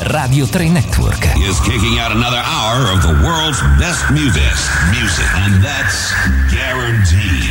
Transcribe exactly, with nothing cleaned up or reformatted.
Radio tre Network is kicking out another hour of the world's best music. Music. And that's guaranteed.